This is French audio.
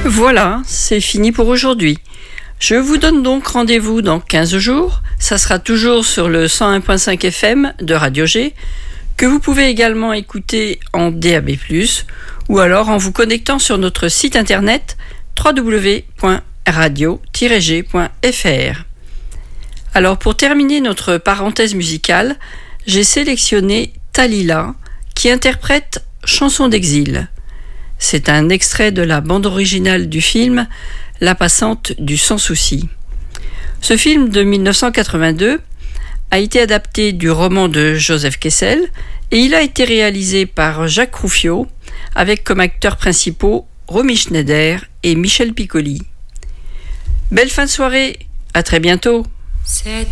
Voilà, c'est fini pour aujourd'hui. Je vous donne donc rendez-vous dans 15 jours. Ça sera toujours sur le 101.5 FM de Radio G, que vous pouvez également écouter en DAB+, ou alors en vous connectant sur notre site internet www.radio-g.fr. Alors pour terminer notre parenthèse musicale, j'ai sélectionné Talila qui interprète Chanson d'exil. C'est un extrait de la bande originale du film La Passante du Sans Souci. Ce film de 1982 a été adapté du roman de Joseph Kessel et il a été réalisé par Jacques Rouffio avec comme acteurs principaux Romy Schneider et Michel Piccoli. Belle fin de soirée, à très bientôt. C'est